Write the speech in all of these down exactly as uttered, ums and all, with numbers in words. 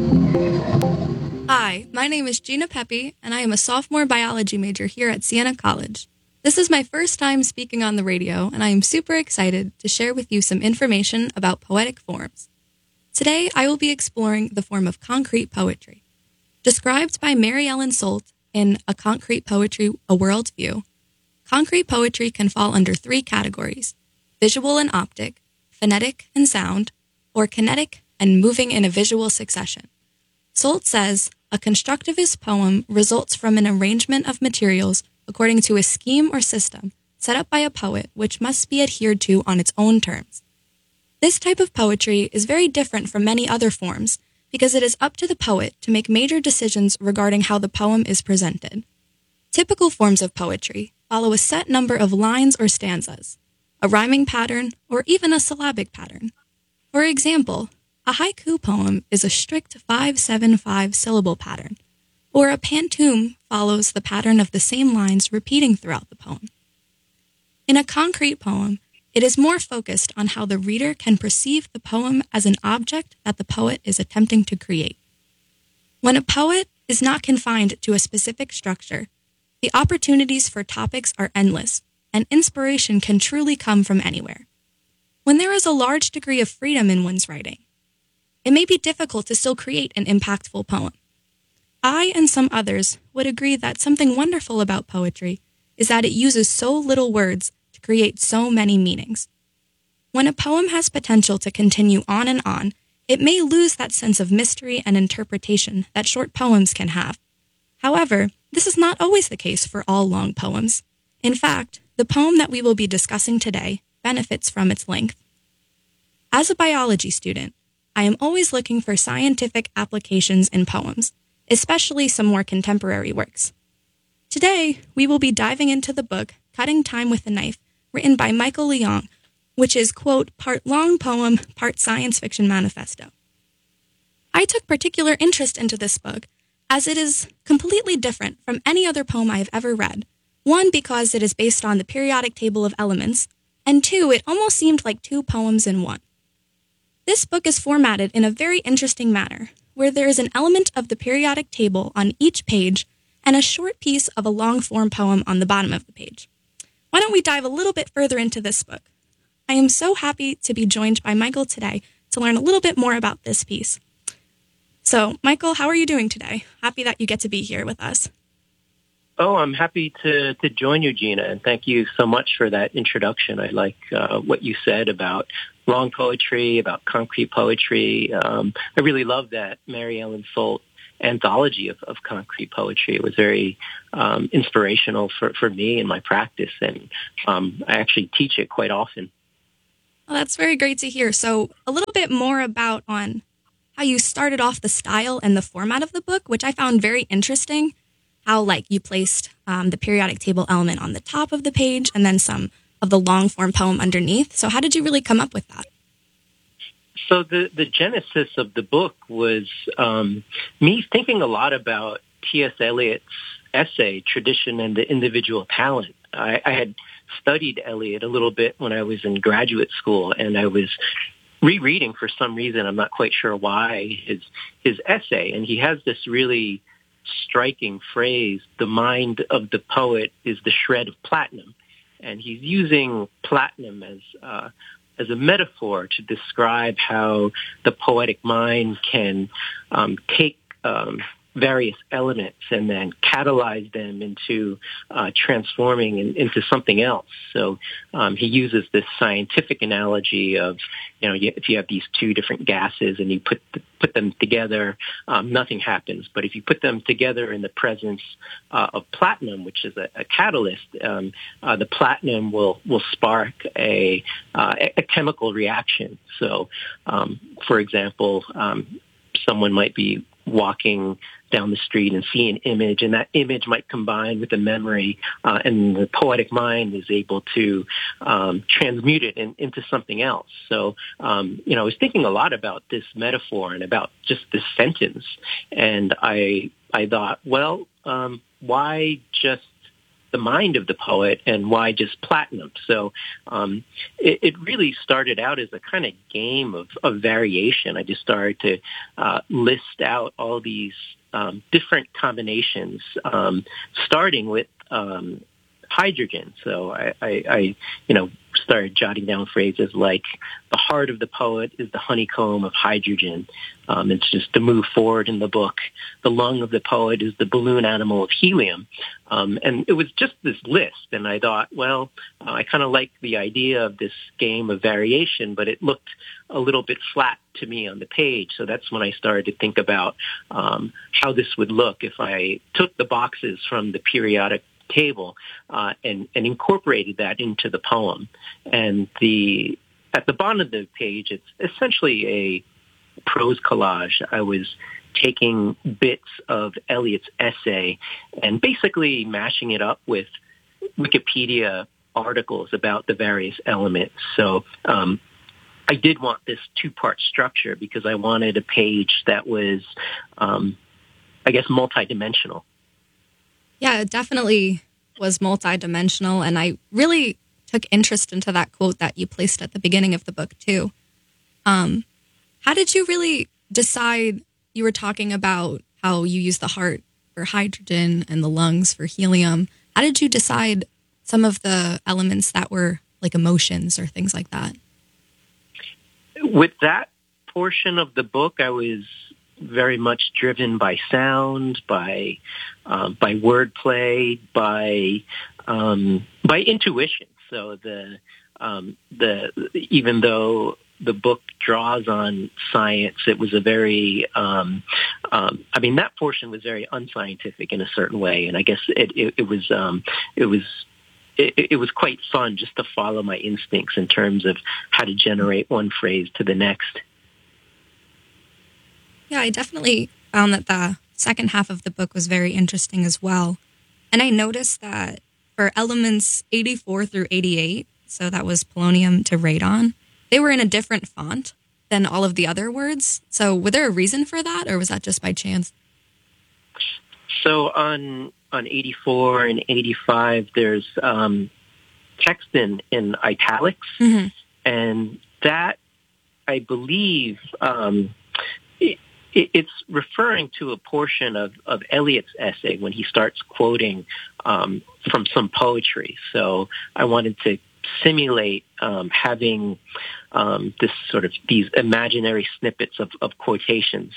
Hi, my name is Gina Pepe, and I am a sophomore biology major here at Siena College. This is my first time speaking on the radio, and I am super excited to share with you some information about poetic forms. Today, I will be exploring the form of concrete poetry. Described by Mary Ellen Solt in A Concrete Poetry, A World View, concrete poetry can fall under three categories: visual and optic, phonetic and sound, or kinetic and moving in a visual succession. Solt says, a constructivist poem results from an arrangement of materials according to a scheme or system set up by a poet which must be adhered to on its own terms. This type of poetry is very different from many other forms because it is up to the poet to make major decisions regarding how the poem is presented. Typical forms of poetry follow a set number of lines or stanzas, a rhyming pattern, or even a syllabic pattern. For example, a haiku poem is a strict five seven five syllable pattern, or a pantoum follows the pattern of the same lines repeating throughout the poem. In a concrete poem, it is more focused on how the reader can perceive the poem as an object that the poet is attempting to create. When a poet is not confined to a specific structure, the opportunities for topics are endless, and inspiration can truly come from anywhere. When there is a large degree of freedom in one's writing, it may be difficult to still create an impactful poem. I and some others would agree that something wonderful about poetry is that it uses so little words to create so many meanings. When a poem has potential to continue on and on, it may lose that sense of mystery and interpretation that short poems can have. However, this is not always the case for all long poems. In fact, the poem that we will be discussing today benefits from its length. As a biology student, I am always looking for scientific applications in poems, especially some more contemporary works. Today, we will be diving into the book Cutting Time with a Knife, written by Michael Leong, which is, quote, part long poem, part science fiction manifesto. I took particular interest into this book as it is completely different from any other poem I have ever read. One, because it is based on the periodic table of elements, and two, it almost seemed like two poems in one. This book is formatted in a very interesting manner, where there is an element of the periodic table on each page and a short piece of a long-form poem on the bottom of the page. Why don't we dive a little bit further into this book? I am so happy to be joined by Michael today to learn a little bit more about this piece. So, Michael, how are you doing today? Happy that you get to be here with us. Oh, I'm happy to, to join you, Gina, and thank you so much for that introduction. I like uh, what you said about long poetry, about concrete poetry. Um, I really love that Mary Ellen Solt anthology of, of concrete poetry. It was very um, inspirational for, for me in my practice, and um, I actually teach it quite often. Well, that's very great to hear. So a little bit more about on how you started off the style and the format of the book, which I found very interesting. How, like, you placed um, the periodic table element on the top of the page and then some of the long-form poem underneath. So how did you really come up with that? So the, the genesis of the book was um, me thinking a lot about T S. Eliot's essay, Tradition and the Individual Talent. I, I had studied Eliot a little bit when I was in graduate school, and I was rereading for some reason, I'm not quite sure why, his his essay. And he has this really striking phrase, the mind of the poet is the shred of platinum. And he's using platinum as uh, as a metaphor to describe how the poetic mind can um, take um, various elements and then catalyze them into uh, transforming in, into something else. So um, he uses this scientific analogy of, you know, you, if you have these two different gases and you put the, put them together, um, nothing happens. But if you put them together in the presence uh, of platinum, which is a, a catalyst, um, uh, the platinum will will spark a uh, a chemical reaction. So, um, for example, um, someone might be walking down the street and see an image, and that image might combine with a memory, uh, and the poetic mind is able to um, transmute it in, into something else. So, um, you know, I was thinking a lot about this metaphor and about just this sentence, and I I thought, well, um, why just the mind of the poet, and why just platinum? So um, it, it really started out as a kind of game of, of variation. I just started to uh, list out all these um, different combinations, um, starting with um, hydrogen. So I, I, I, you know, started jotting down phrases like the heart of the poet is the honeycomb of hydrogen. Um, it's just to move forward in the book. The lung of the poet is the balloon animal of helium. Um, and it was just this list. And I thought, well, uh, I kind of like the idea of this game of variation, but it looked a little bit flat to me on the page. So that's when I started to think about um, how this would look if I took the boxes from the periodic table uh, and, and incorporated that into the poem. And the at the bottom of the page, it's essentially a prose collage. I was taking bits of Eliot's essay and basically mashing it up with Wikipedia articles about the various elements. So um, I did want this two-part structure because I wanted a page that was, um, I guess, multidimensional. Yeah, it definitely was multidimensional, and I really took interest into that quote that you placed at the beginning of the book, too. Um, how did you really decide? You were talking about how you use the heart for hydrogen and the lungs for helium. How did you decide some of the elements that were like emotions or things like that? With that portion of the book, I was very much driven by sound, by uh, by wordplay, by um, by intuition. So the um, the even though the book draws on science, it was a very um, um, I mean that portion was very unscientific in a certain way, and I guess it it, it was um, it was. It, it was quite fun just to follow my instincts in terms of how to generate one phrase to the next. Yeah, I definitely found that the second half of the book was very interesting as well. And I noticed that for elements eighty-four through eighty-eight, so that was polonium to radon, they were in a different font than all of the other words. So was there a reason for that, or was that just by chance? So on on eighty-four and eighty-five, there's um, text in, in italics, mm-hmm. and that, I believe, um, it, it, it's referring to a portion of, of Eliot's essay when he starts quoting um, from some poetry. So I wanted to simulate um, having um, this sort of these imaginary snippets of, of quotations.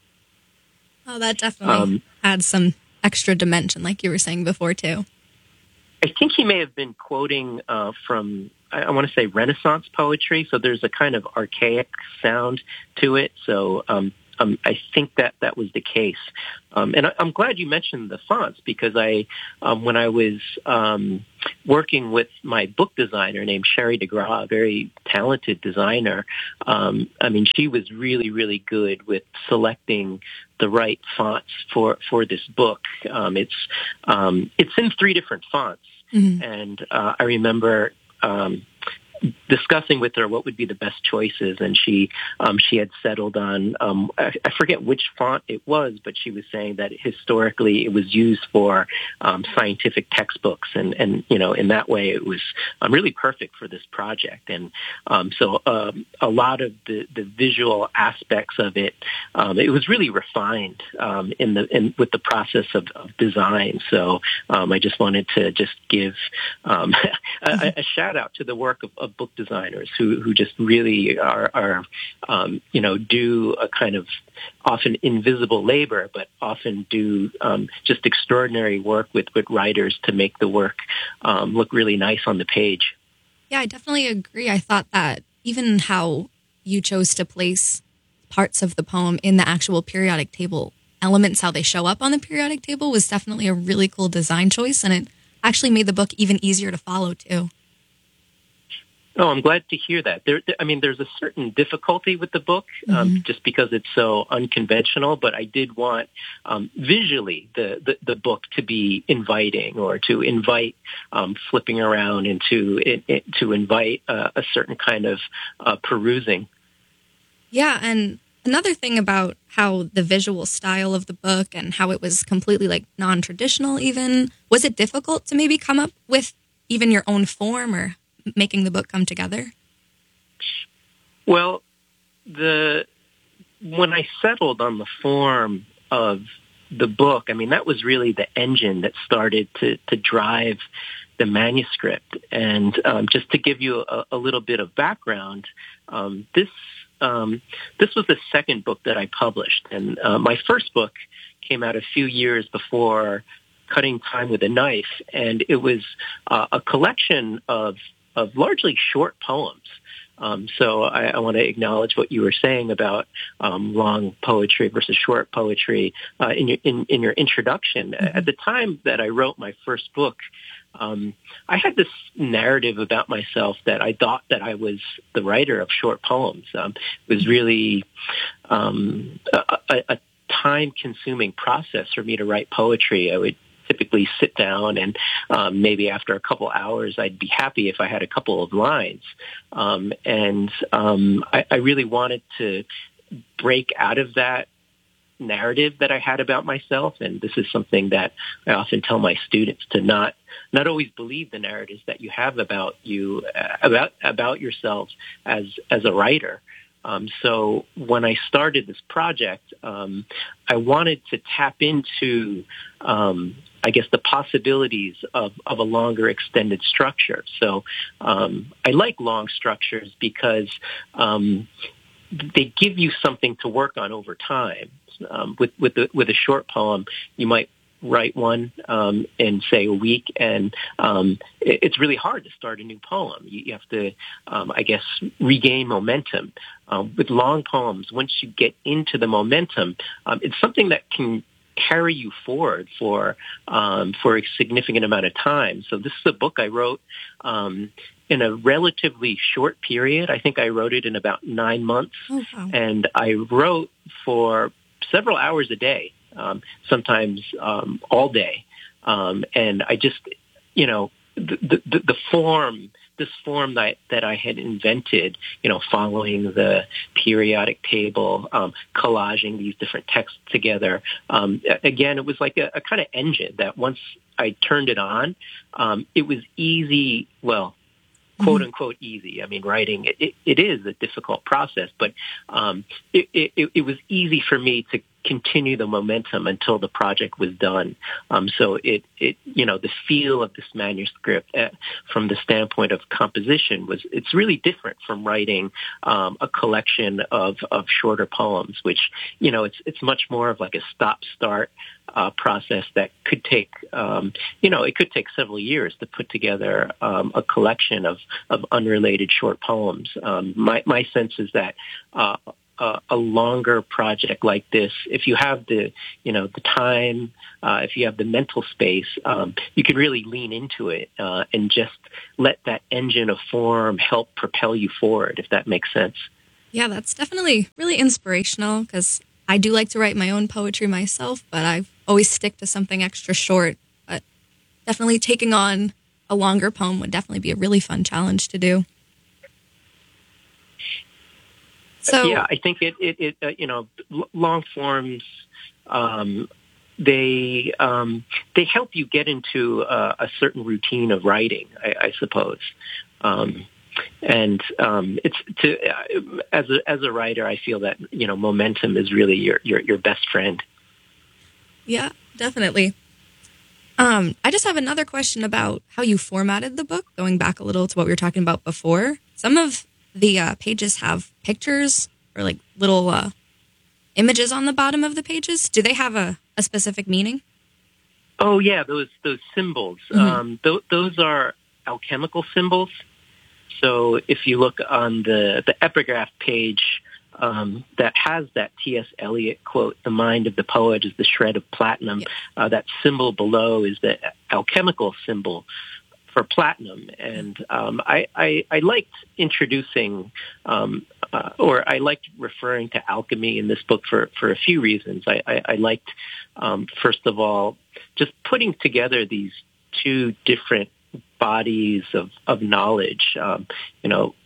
Oh, that definitely um, adds some extra dimension, like you were saying before, too. I think he may have been quoting uh, from, I, I want to say, Renaissance poetry, so there's a kind of archaic sound to it. So um, um, I think that that was the case. Um, and I, I'm glad you mentioned the fonts, because I, um, when I was um, working with my book designer named Sherry DeGraw, a very talented designer, um, I mean, she was really, really good with selecting the right fonts for, for this book. Um, it's um, it's in three different fonts, mm-hmm. and uh, I remember um, discussing with her what would be the best choices, and she um, she had settled on um, I, I forget which font it was, but she was saying that historically it was used for um, scientific textbooks, and, and you know in that way it was um, really perfect for this project. And um, so um, a lot of the, the visual aspects of it, um, it was really refined um, in the in, with the process of, of design. So um, I just wanted to just give um, a, a shout out to the work of, of book designers who, who just really are, are um, you know, do a kind of often invisible labor, but often do um, just extraordinary work with, with writers to make the work um, look really nice on the page. Yeah, I definitely agree. I thought that even how you chose to place parts of the poem in the actual periodic table, elements, how they show up on the periodic table, was definitely a really cool design choice, and it actually made the book even easier to follow, too. Oh, I'm glad to hear that. There, I mean, there's a certain difficulty with the book, um, mm-hmm. just because it's so unconventional, but I did want um, visually the, the, the book to be inviting, or to invite um, flipping around, and to, it, it, to invite uh, a certain kind of uh, perusing. Yeah, and another thing about how the visual style of the book and how it was completely like non-traditional even, was it difficult to maybe come up with even your own form or making the book come together? Well, the when I settled on the form of the book, I mean, that was really the engine that started to, to drive the manuscript. And um, just to give you a, a little bit of background, um, this um, this was the second book that I published. And uh, my first book came out a few years before Cutting Time with a Knife, and it was uh, a collection of, of largely short poems. Um, so I, I want to acknowledge what you were saying about um, long poetry versus short poetry uh, in your in, in your introduction. Mm-hmm. At the time that I wrote my first book, um, I had this narrative about myself that I thought that I was the writer of short poems. Um, it was really um, a, a, a time-consuming process for me to write poetry. I would typically sit down and um, maybe after a couple hours, I'd be happy if I had a couple of lines. Um, and um, I, I really wanted to break out of that narrative that I had about myself. And this is something that I often tell my students, to not not always believe the narratives that you have about you, uh, about about yourselves as as a writer. Um, so when I started this project, um, I wanted to tap into, um, I guess, the possibilities of, of a longer extended structure. So um, I like long structures because um, they give you something to work on over time. Um, with with, the, with a short poem, you might write one um, in, say, a week, and um, it, it's really hard to start a new poem. You, you have to, um, I guess, regain momentum. Um, with long poems, once you get into the momentum, um, it's something that can carry you forward for um, for a significant amount of time. So this is a book I wrote um, in a relatively short period. I think I wrote it in about nine months, oh, wow. And I wrote for several hours a day. Um, sometimes um, all day. Um, and I just, you know, the, the, the form, this form that, that I had invented, you know, following the periodic table, um, collaging these different texts together. Um, again, it was like a, a kind of engine that once I turned it on, um, it was easy, well, quote unquote easy. I mean, writing, it, it, it is a difficult process, but um, it, it, it was easy for me to continue the momentum until the project was done. Um, so it, it, you know, the feel of this manuscript uh, from the standpoint of composition was, it's really different from writing um, a collection of, of shorter poems, which, you know, it's, it's much more of like a stop-start uh, process that could take, um, you know, it could take several years to put together um, a collection of, of unrelated short poems. Um, my, my sense is that uh, Uh, a longer project like this, if you have the, you know, the time, uh, if you have the mental space, um, you can really lean into it uh, and just let that engine of form help propel you forward, if that makes sense. Yeah, that's definitely really inspirational because I do like to write my own poetry myself, but I always stick to something extra short. But definitely taking on a longer poem would definitely be a really fun challenge to do. So, yeah, I think it, it, it uh, you know, long forms, um, they um, they help you get into uh, a certain routine of writing, I, I suppose. Um, and um, it's to uh, as a as a writer, I feel that, you know, momentum is really your your, your best friend. Yeah, definitely. Um, I just have another question about how you formatted the book, going back a little to what we were talking about before. Some of the uh, pages have pictures or like little uh, images on the bottom of the pages. Do they have a, a specific meaning? Oh, yeah, those those symbols. Mm-hmm. Um, th- those are alchemical symbols. So if you look on the, the epigraph page um, that has that T S Eliot quote, "The mind of the poet is the shred of platinum," yes. uh, that symbol below is the alchemical symbol for platinum. And um, I, I, I liked introducing, um, uh, or I liked referring to alchemy in this book for, for a few reasons. I, I, I liked, um, first of all, just putting together these two different bodies of, of knowledge. Um, you know,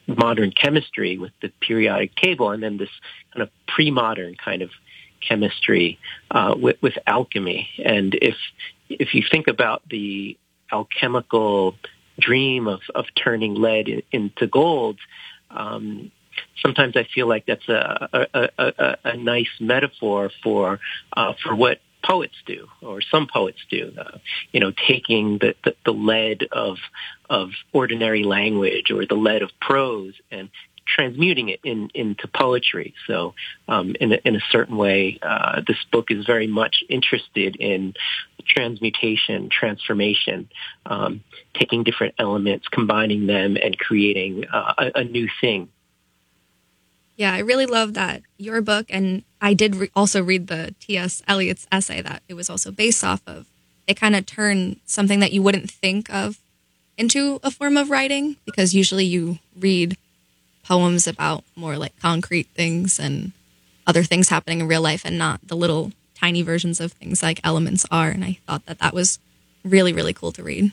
modern chemistry with the periodic table, and then this kind of pre-modern kind of chemistry uh, with, with alchemy. And if if you think about the alchemical dream of, of turning lead in, into gold, um, sometimes I feel like that's a a, a, a nice metaphor for uh, for what poets do, or some poets do. Uh, you know, taking the, the, the lead of of ordinary language or the lead of prose and transmuting it in, into poetry. So, um, in a, in a certain way, uh, this book is very much interested in transmutation, transformation, um, taking different elements, combining them, and creating uh, a, a new thing. Yeah, I really love that your book, and I did re- also read the T S Eliot's essay that it was also based off of. It kind of turned something that you wouldn't think of into a form of writing, because usually you read poems about more like concrete things and other things happening in real life, and not the little tiny versions of things like elements are. And I thought that that was really, really cool to read.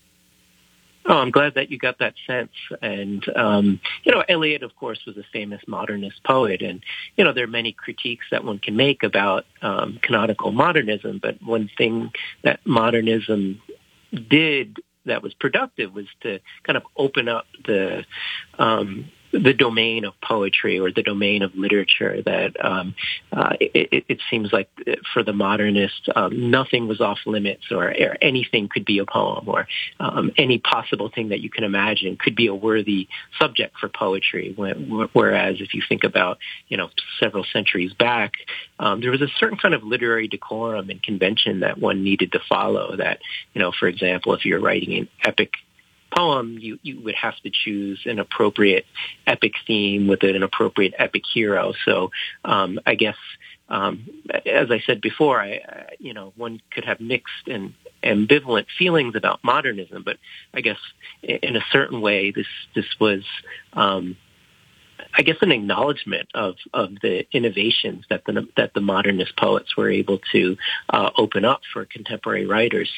Oh, I'm glad that you got that sense. And, um, you know, Eliot, of course, was a famous modernist poet. And, you know, there are many critiques that one can make about um, canonical modernism. But one thing that modernism did that was productive was to kind of open up the um, the domain of poetry, or the domain of literature, that um, uh, it, it seems like for the modernists, um, nothing was off limits, or, or anything could be a poem, or um, any possible thing that you can imagine could be a worthy subject for poetry. Whereas if you think about, you know, several centuries back, um, there was a certain kind of literary decorum and convention that one needed to follow. That, you know, for example, if you're writing an epic poem, you, you would have to choose an appropriate epic theme with an appropriate epic hero. So um, I guess, um, as I said before, I, I, you know, one could have mixed and ambivalent feelings about modernism, but I guess in a certain way, this this was, um, I guess, an acknowledgement of, of the innovations that the that the modernist poets were able to uh, open up for contemporary writers.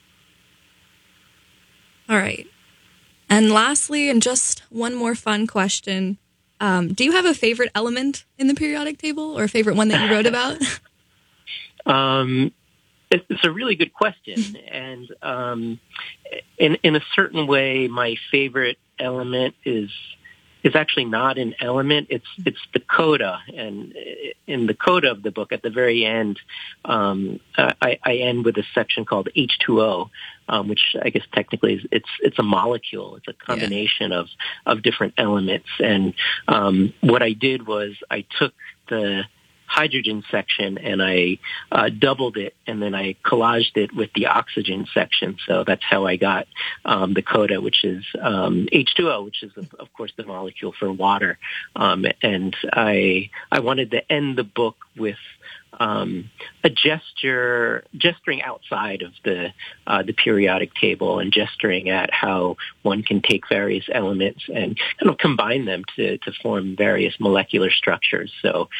All right. And lastly, and just one more fun question, um, do you have a favorite element in the periodic table, or a favorite one that you wrote about? um, it's a really good question. And um, in, in a certain way, my favorite element is is actually not an element. It's it's the coda. And in the coda of the book, at the very end, um, I, I end with a section called H two O, um, which I guess technically is it's it's a molecule. It's a combination yeah. of of different elements. And um, what I did was I took the hydrogen section and I uh, doubled it, and then I collaged it with the oxygen section. So that's how I got um, the coda, which is um, H two O, which is of, of course the molecule for water. Um, and I I wanted to end the book with um, a gesture, gesturing outside of the uh, the periodic table, and gesturing at how one can take various elements and kind of combine them to to form various molecular structures. So